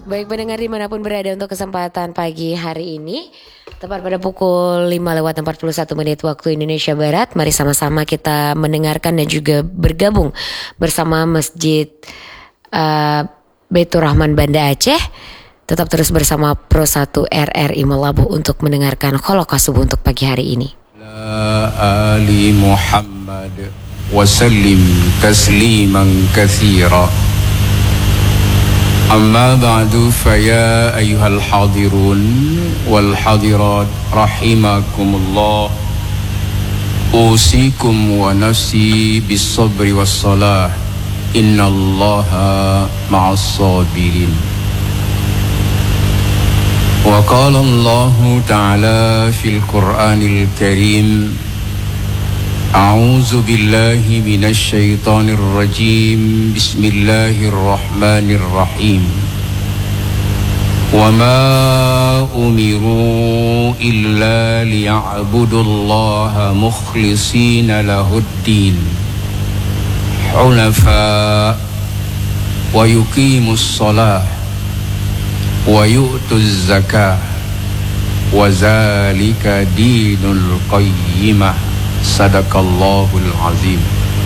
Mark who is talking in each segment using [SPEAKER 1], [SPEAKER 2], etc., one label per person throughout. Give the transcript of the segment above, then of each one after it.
[SPEAKER 1] Baik pendengar dimanapun berada untuk kesempatan pagi hari ini, tepat pada pukul 5:41 waktu Indonesia Barat. Mari sama-sama kita mendengarkan dan juga bergabung bersama Masjid Baitur Rahman Banda Aceh. Tetap terus bersama Pro 1 RRI Melabuh untuk mendengarkan Kholaqah Subuh untuk pagi hari ini.
[SPEAKER 2] Ali Muhammad wa sallim tasliman katsira. Amma ba'du faya ayyuhal hadirun wal hadirat rahimakumullah. Usikum wa nafsi bis sabri was salah. Innallaha ma'as sabirin. Wa qala Allah ta'ala fil Qur'anil Karim. A'udzu billahi minasy syaithanir rajim. Bismillahirrahmanirrahim. Wa ma umiru illa liya'budullaha mukhlishina lahuddin hunafa wa yuqimus shalah wa yu'tuz zakah wa zalika dinul qayyimah. Sadaqallahul azim.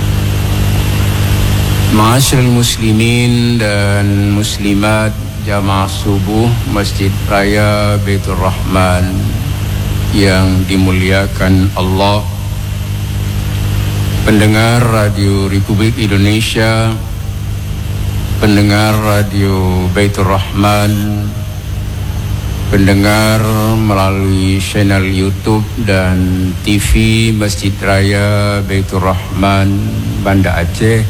[SPEAKER 2] Ma'asyiral muslimin dan muslimat jamaah subuh Masjid Raya Baitur Rahman yang dimuliakan Allah, pendengar Radio Republik Indonesia, pendengar Radio Baitur Rahman, pendengar melalui channel YouTube dan TV Masjid Raya Baitur Rahman Banda Aceh,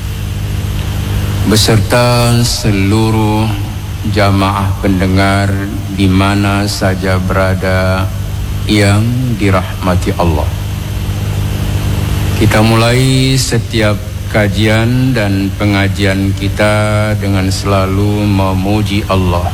[SPEAKER 2] beserta seluruh jamaah pendengar di mana saja berada yang dirahmati Allah. Kita mulai setiap kajian dan pengajian kita dengan selalu memuji Allah.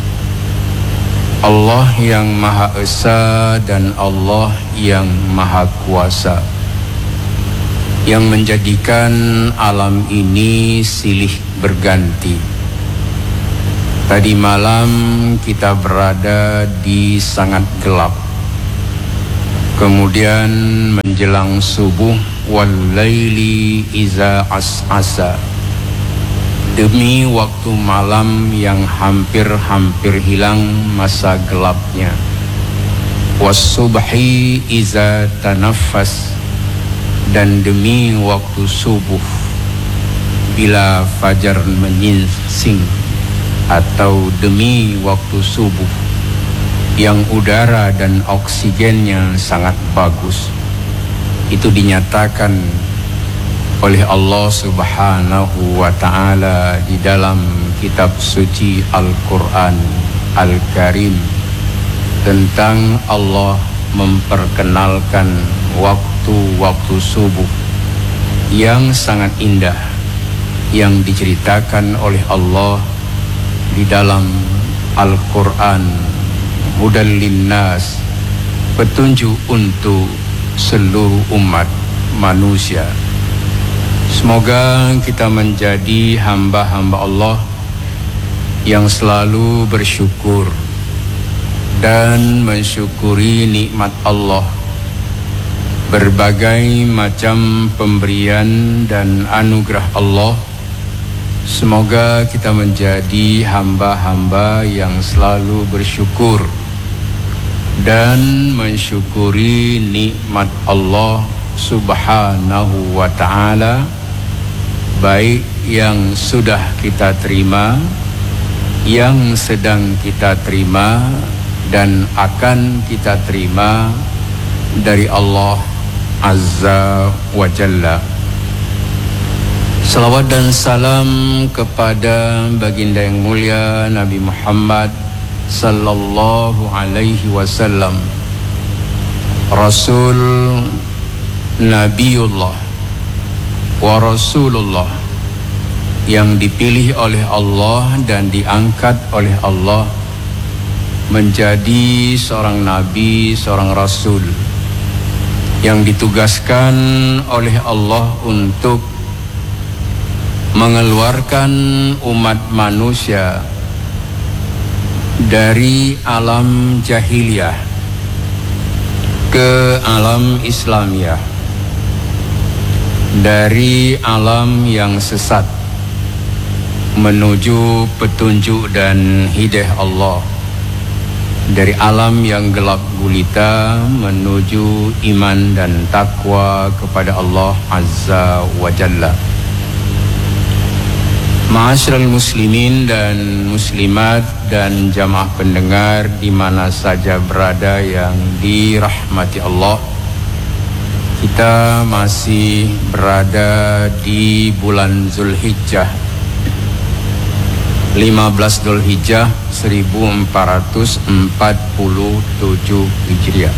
[SPEAKER 2] Allah yang Maha Esa dan Allah yang Maha Kuasa, yang menjadikan alam ini silih berganti. Tadi malam kita berada di sangat gelap, kemudian menjelang subuh, wal laili iza as'asa, demi waktu malam yang hampir-hampir hilang masa gelapnya. Was-subhi iza tanaffas, dan demi waktu subuh bila fajar menyingsing, atau demi waktu subuh yang udara dan oksigennya sangat bagus. Itu dinyatakan oleh Allah Subhanahu wa ta'ala di dalam kitab suci Al-Quran Al-Karim tentang Allah memperkenalkan waktu-waktu subuh yang sangat indah yang diceritakan oleh Allah di dalam Al-Quran. Hudal linnas, petunjuk untuk seluruh umat manusia. Semoga kita menjadi hamba-hamba Allah yang selalu bersyukur dan mensyukuri nikmat Allah, berbagai macam pemberian dan anugerah Allah. Semoga kita menjadi hamba-hamba yang selalu bersyukur dan mensyukuri nikmat Allah Subhanahu wa ta'ala, baik yang sudah kita terima, yang sedang kita terima, dan akan kita terima dari Allah Azza wa Jalla. Salawat dan salam kepada baginda yang mulia Nabi Muhammad sallallahu alaihi wasallam, Rasul, Nabiullah wa Rasulullah, yang dipilih oleh Allah dan diangkat oleh Allah menjadi seorang nabi, seorang rasul yang ditugaskan oleh Allah untuk mengeluarkan umat manusia dari alam jahiliyah ke alam Islamiyah, dari alam yang sesat menuju petunjuk dan hidayah Allah, dari alam yang gelap gulita menuju iman dan takwa kepada Allah Azza wa Jalla. Ma'asyiral muslimin dan muslimat dan jamaah pendengar di mana saja berada yang dirahmati Allah, kita masih berada di bulan Zulhijjah, 15 Zulhijjah 1447 Hijriah.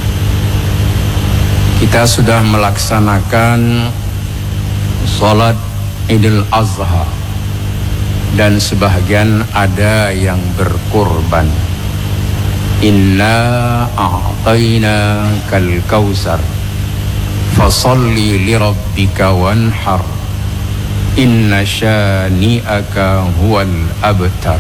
[SPEAKER 2] Kita sudah melaksanakan sholat Idul Adha dan sebahagian ada yang berkurban. Inna a'tayna kal kausar fasalli li rabbika wanhar inna syani'aka huwal abtar.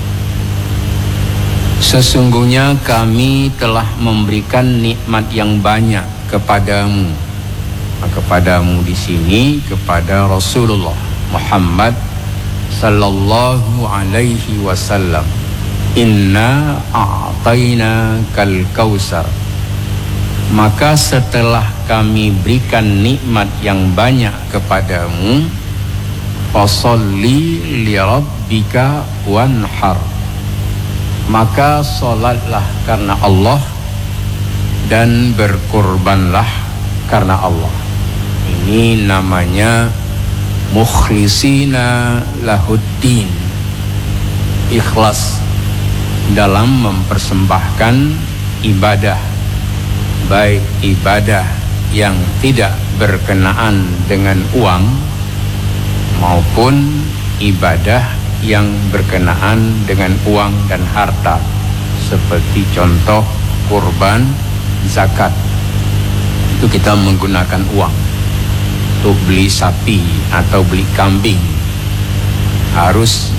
[SPEAKER 2] Sesungguhnya kami telah memberikan nikmat yang banyak kepadamu di sini kepada Rasulullah Muhammad sallallahu alaihi wasallam. Inna a'tayna kal kausar. Maka setelah kami berikan nikmat yang banyak kepadamu, fasalli li rabbika wanhar, maka salatlah karena Allah dan berkurbanlah karena Allah. Ini namanya mukhlisina lahuddin, ikhlas dalam mempersembahkan ibadah, baik ibadah yang tidak berkenaan dengan uang maupun ibadah yang berkenaan dengan uang dan harta, seperti contoh kurban, zakat. Itu kita menggunakan uang. Untuk beli sapi atau beli kambing harus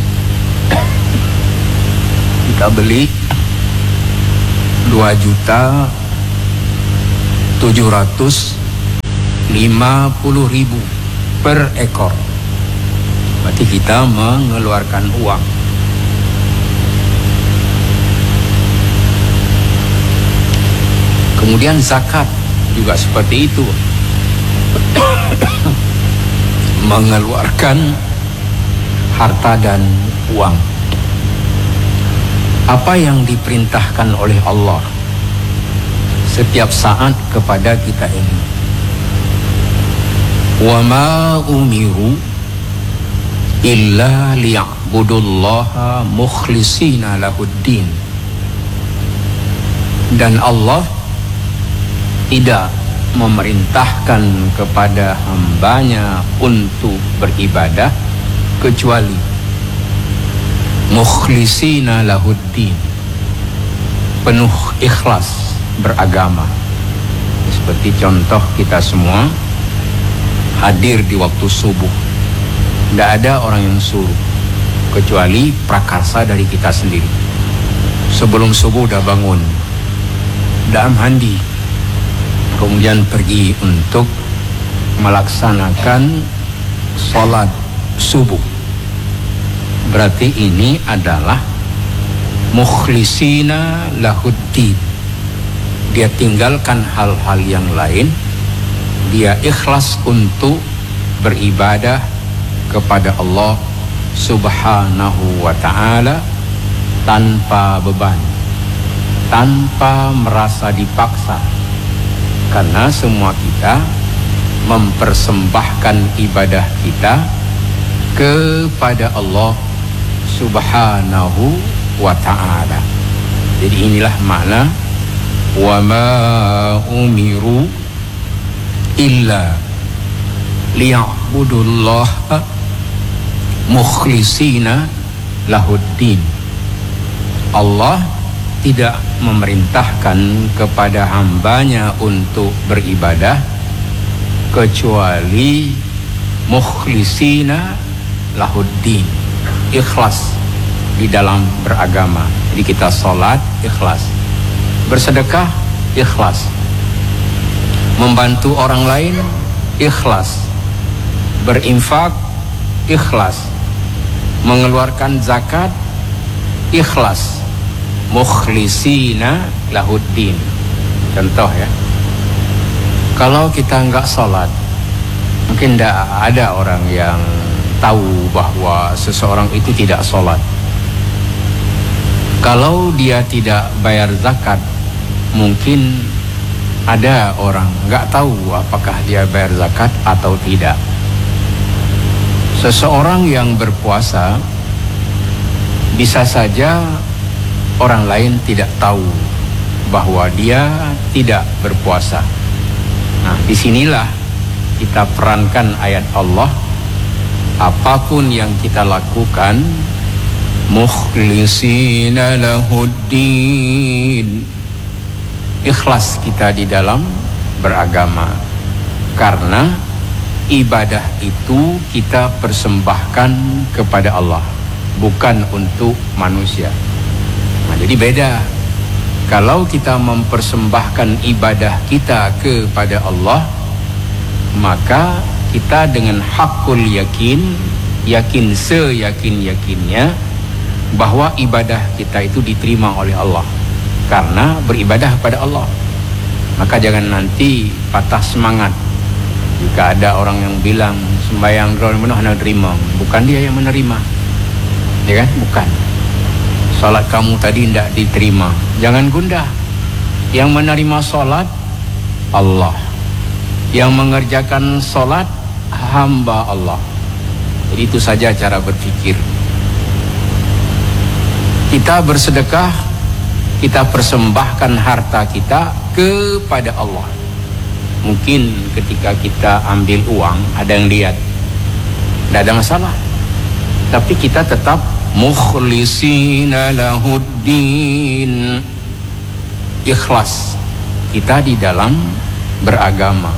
[SPEAKER 2] kita beli 2.750.000 per ekor. Berarti kita mengeluarkan uang. Kemudian zakat juga seperti itu, mengeluarkan harta dan uang. Apa yang diperintahkan oleh Allah setiap saat kepada kita ini, wa ma umiru illa liya'budullaha mukhlisina lahuddin. Dan Allah tidak memerintahkan kepada hambanya untuk beribadah kecuali mukhlisina lahuddin, penuh ikhlas beragama. Seperti contoh kita semua hadir di waktu subuh, tidak ada orang yang suruh kecuali prakarsa dari kita sendiri. Sebelum subuh udah bangun, udah mandi, kemudian pergi untuk melaksanakan sholat subuh. Berarti ini adalah mukhlisina lahuddin. Dia tinggalkan hal-hal yang lain, dia ikhlas untuk beribadah kepada Allah Subhanahu wa ta'ala tanpa beban, tanpa merasa dipaksa. Karena semua kita mempersembahkan ibadah kita kepada Allah Subhanahu wa ta'ala. Jadi inilah makna wa ma umiru illa liya'budullaha mukhlisina lahuddin. Allah tidak memerintahkan kepada hambanya untuk beribadah kecuali mukhlisina lahuddin, ikhlas di dalam beragama. Jadi kita sholat ikhlas, bersedekah ikhlas, membantu orang lain ikhlas, berinfak ikhlas, mengeluarkan zakat ikhlas, mukhlisina lahuddin. Contoh ya, kalau kita nggak sholat, mungkin tidak ada orang yang tahu bahwa seseorang itu tidak sholat. Kalau dia tidak bayar zakat, mungkin ada orang nggak tahu apakah dia bayar zakat atau tidak. Seseorang yang berpuasa bisa saja orang lain tidak tahu bahwa dia tidak berpuasa. Nah, disinilah kita perankan ayat Allah. Apapun yang kita lakukan, mukhlisina lahuddin, ikhlas kita di dalam beragama. Karena ibadah itu kita persembahkan kepada Allah, bukan untuk manusia. Nah, jadi beda. Kalau kita mempersembahkan ibadah kita kepada Allah, maka kita dengan hakul yakin, yakin seyakin-yakinnya bahwa ibadah kita itu diterima oleh Allah karena beribadah pada Allah. Maka jangan nanti patah semangat jika ada orang yang bilang sembahyang benar terima, bukan dia yang menerima, ya kan? Bukan. Salat kamu tadi tidak diterima, jangan gundah. Yang menerima salat Allah, yang mengerjakan salat hamba Allah. Jadi itu saja cara berpikir. Kita bersedekah, kita persembahkan harta kita kepada Allah. Mungkin ketika kita ambil uang ada yang lihat, tidak ada masalah, tapi kita tetap mukhlisina lahuddin, ikhlas kita di dalam beragama.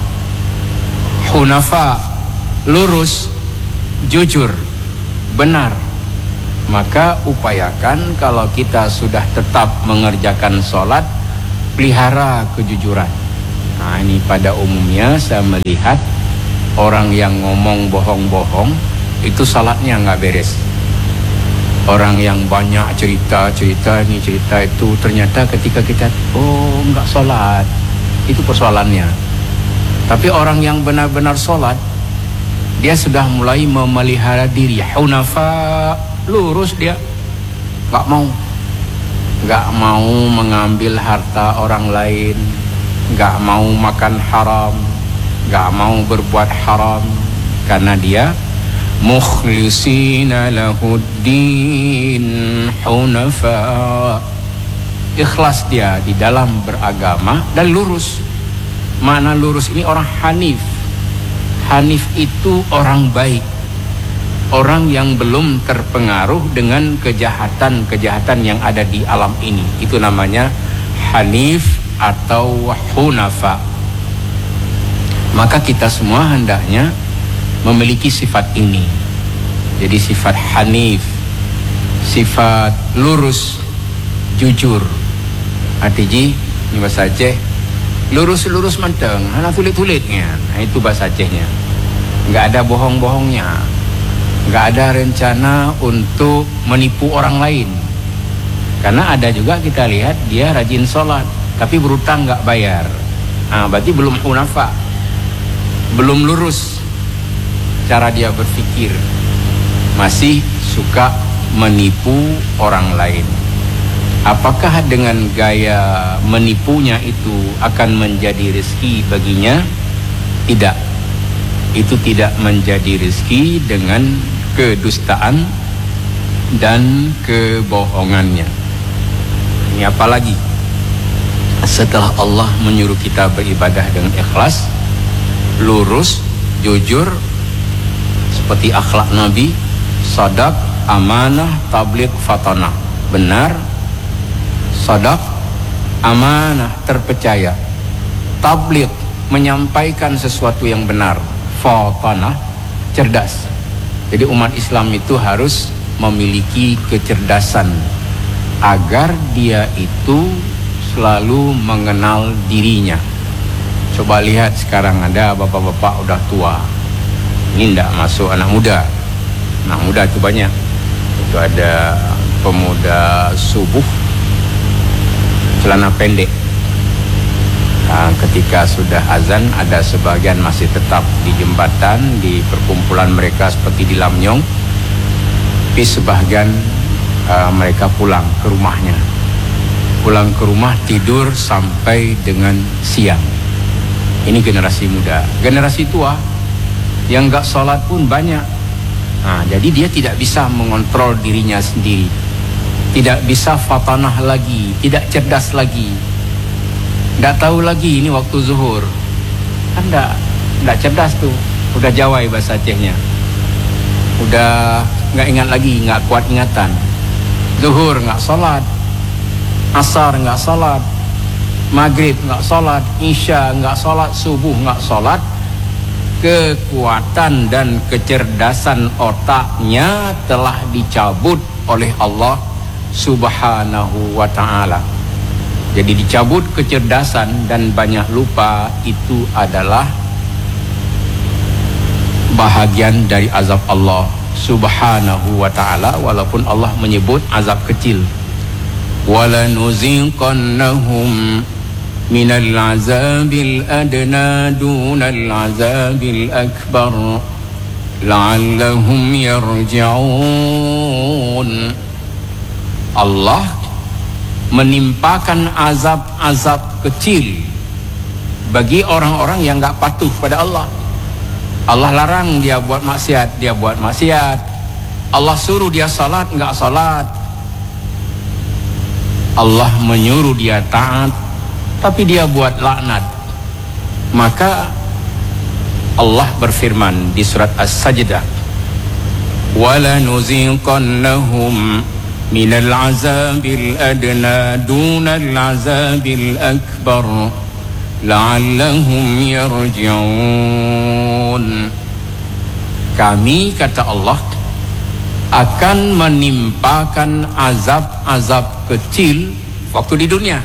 [SPEAKER 2] Hunafa, lurus, jujur, benar. Maka upayakan kalau kita sudah tetap mengerjakan sholat, pelihara kejujuran. Nah, ini pada umumnya saya melihat orang yang ngomong bohong-bohong itu salatnya nggak beres. Orang yang banyak cerita ini cerita itu, ternyata ketika kita nggak sholat, itu persoalannya. Tapi orang yang benar-benar sholat, dia sudah mulai memelihara diri. Hunafa, lurus dia, nggak mau mengambil harta orang lain, nggak mau makan haram, nggak mau berbuat haram, karena dia mukhlisina lahuddin hunafa, ikhlas dia di dalam beragama dan lurus. Mana lurus ini orang hanif. Hanif itu orang baik, orang yang belum terpengaruh dengan kejahatan-kejahatan yang ada di alam ini. Itu namanya hanif atau hunafa. Maka kita semua hendaknya memiliki sifat ini. Jadi sifat hanif, sifat lurus, jujur. Artinya ini bahasa Aceh, lurus-lurus manteng, hana tulit-tulitnya. Nah, itu bahasa Acehnya. Nggak ada bohong-bohongnya, nggak ada rencana untuk menipu orang lain. Karena ada juga kita lihat dia rajin sholat, tapi berutang nggak bayar. Nah, berarti belum hunafa, belum lurus cara dia berpikir, masih suka menipu orang lain. Apakah dengan gaya menipunya itu akan menjadi rezeki baginya? Tidak. Itu tidak menjadi rezeki dengan kedustaan dan kebohongannya. Ini apalagi setelah Allah menyuruh kita beribadah dengan ikhlas, lurus, jujur, seperti akhlak Nabi, sadaq, amanah, tabligh, fatanah. Benar, sadaq, amanah, terpercaya, tabligh, menyampaikan sesuatu yang benar, fatanah, cerdas. Jadi umat Islam itu harus memiliki kecerdasan agar dia itu selalu mengenal dirinya. Coba lihat sekarang ada bapak-bapak udah tua. Ini tidak masuk anak muda. Anak muda itu banyak. Itu ada pemuda subuh celana pendek. Ketika sudah azan, ada sebagian masih tetap di jembatan, di perkumpulan mereka seperti di Lamnyong. Tapi sebagian mereka pulang ke rumahnya. Pulang ke rumah tidur sampai dengan siang. Ini generasi muda. Generasi tua yang gak sholat pun banyak. Jadi dia tidak bisa mengontrol dirinya sendiri, tidak bisa fatanah lagi, tidak cerdas lagi, tidak tahu lagi ini waktu zuhur. Kan tidak cerdas tuh. Udah jawai bahasa Acehnya. Udah gak ingat lagi, gak kuat ingatan. Zuhur gak sholat, asar nggak sholat, maghrib nggak sholat, isya nggak sholat, subuh nggak sholat. Kekuatan dan kecerdasan otaknya telah dicabut oleh Allah Subhanahu wa ta'ala. Jadi dicabut kecerdasan dan banyak lupa, itu adalah bahagian dari azab Allah Subhanahu wa ta'ala. Walaupun Allah menyebut azab kecil, وَلَنُذِيقَنَّهُمْ مِنَ الْعَذَابِ الْأَدْنَى دُونَ الْعَذَابِ الْأَكْبَرِ لَعَلَّهُمْ يَرْجِعُونَ. Allah menimpakan azab-azab kecil bagi orang-orang yang gak patuh pada Allah. Allah larang dia buat maksiat, dia buat maksiat. Allah suruh dia salat, gak salat. Allah menyuruh dia taat, tapi dia buat laknat. Maka Allah berfirman di surat As-Sajdah, وَلَنُذِيقَنَّهُمْ مِنَ الْعَذَابِ الْأَدْنَى دُونَ الْعَذَابِ الْأَكْبَرِ لَعَلَّهُمْ يَرْجِعُونَ. Kami, kata Allah, akan menimpakan azab-azab kecil waktu di dunia.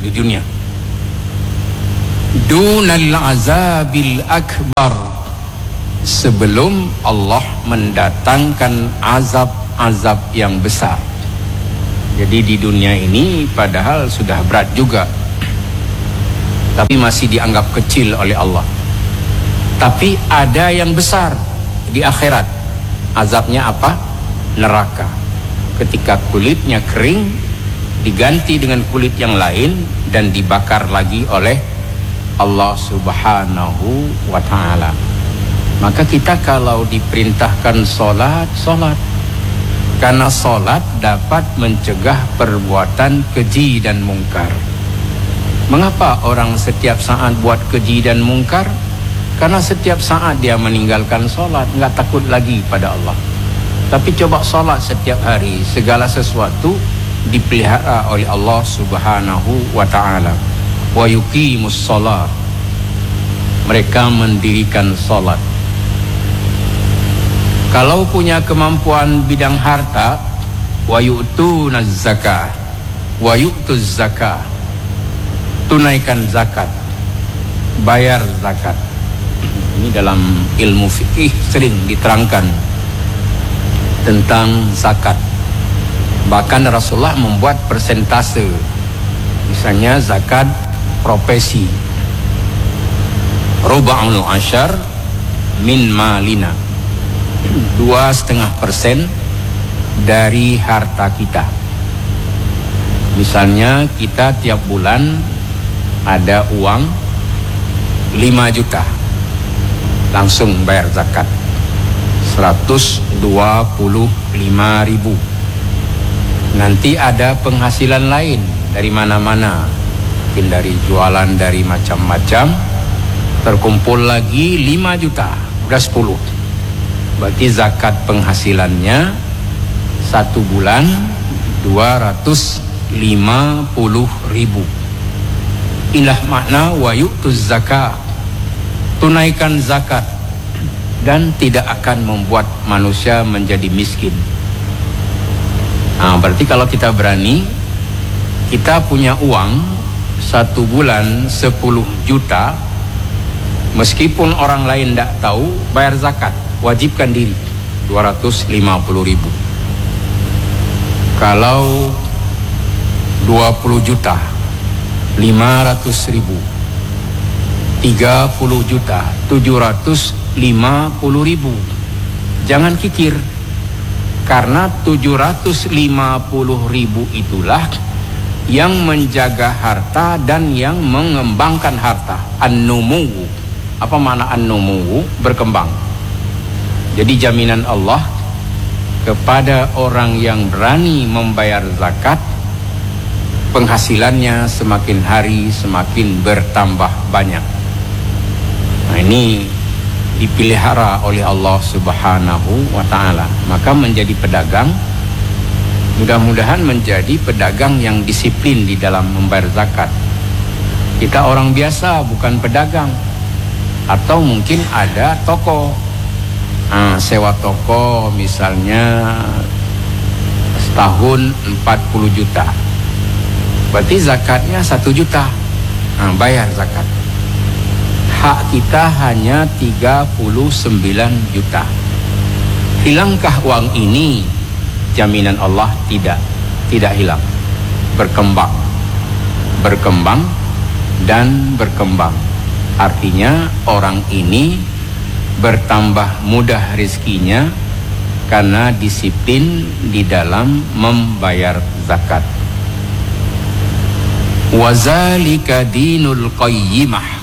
[SPEAKER 2] Dunal azabil akbar, sebelum Allah mendatangkan azab-azab yang besar. Jadi di dunia ini padahal sudah berat juga, tapi masih dianggap kecil oleh Allah. Tapi ada yang besar di akhirat. Azabnya apa? Neraka. Ketika kulitnya kering, diganti dengan kulit yang lain dan dibakar lagi oleh Allah Subhanahu wa ta'ala. Maka kita kalau diperintahkan sholat, karena sholat dapat mencegah perbuatan keji dan mungkar. Mengapa orang setiap saat buat keji dan mungkar? Karena setiap saat dia meninggalkan sholat, nggak takut lagi pada Allah. Tapi coba sholat setiap hari, segala sesuatu dipelihara oleh Allah Subhanahu wa ta'ala. Wa yuqimus sholat, mereka mendirikan sholat. Kalau punya kemampuan bidang harta, wa yu'tunaz zakah, wa yu'tuz zakah, tunaikan zakat, bayar zakat. Ini dalam ilmu fikih sering diterangkan tentang zakat. Bahkan Rasulullah membuat persentase. Misalnya zakat profesi, ruba'ul ashar min malina, 2,5% dari harta kita. Misalnya kita tiap bulan ada uang 5 juta, langsung bayar zakat 125.000. Nanti ada penghasilan lain dari mana-mana, mungkin dari jualan, dari macam-macam, terkumpul lagi 5 juta, udah 10. Berarti zakat penghasilannya 1 bulan 250.000. Inilah makna wa yu'tuz zakah, tunaikan zakat, dan tidak akan membuat manusia menjadi miskin. Berarti kalau kita berani, kita punya uang 1 bulan 10 juta, meskipun orang lain tidak tahu, bayar zakat, wajibkan diri 250.000. Kalau 20 juta 500.000, 30 juta 750.000. Jangan kikir, karena 750.000 itulah yang menjaga harta dan yang mengembangkan harta. An-numuwu. Apa makna an-numuwu? Berkembang. Jadi jaminan Allah kepada orang yang berani membayar zakat, penghasilannya semakin hari semakin bertambah banyak. Nah, ini dipelihara oleh Allah Subhanahu wa ta'ala. Maka menjadi pedagang, mudah-mudahan menjadi pedagang yang disiplin di dalam membayar zakat. Kita orang biasa, bukan pedagang. Atau mungkin ada toko, sewa toko misalnya setahun 40 juta, berarti zakatnya 1 juta. Bayar zakat. Hak kita hanya 39 juta. Hilangkah uang ini? Jaminan Allah tidak hilang. Berkembang dan berkembang. Artinya orang ini bertambah mudah rezekinya karena disiplin di dalam membayar zakat. Wazalika dinul qayyimah.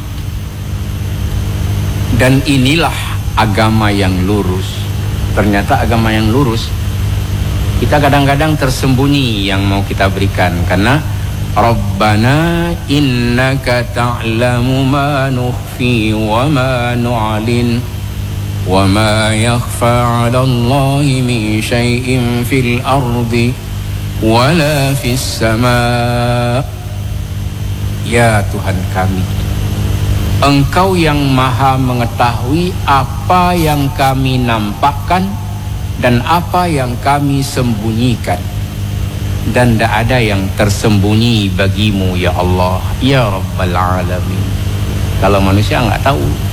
[SPEAKER 2] Dan inilah agama yang lurus. Ternyata agama yang lurus. Kita kadang-kadang tersembunyi yang mau kita berikan, karena Rabbana innaka ta'lamu ma nukhfi wa ma nu'lin wa ma yakhfa 'ala Allahi min syai'in fil ardi wala fis sama'. Ya Tuhan kami, Engkau yang maha mengetahui apa yang kami nampakkan dan apa yang kami sembunyikan, dan tidak ada yang tersembunyi bagimu ya Allah, ya Rabbal Alamin. Kalau manusia nggak tahu.